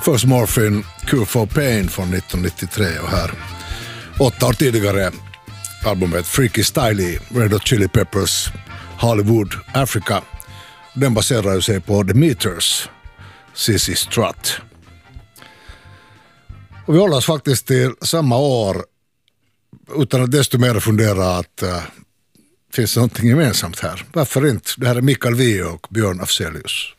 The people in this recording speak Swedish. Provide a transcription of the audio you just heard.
First Morphine, Cure for Pain från 1993 och här 8 år tidigare albumet Freaky Styley, Red Hot Chili Peppers, Hollywood, Africa. Den baserar ju sig på The Meters, CC Strut. Och vi håller oss faktiskt till samma år utan att desto mer fundera att finns det någonting gemensamt här. Varför inte? Det här är Mikael Wiehe och Björn Afzelius.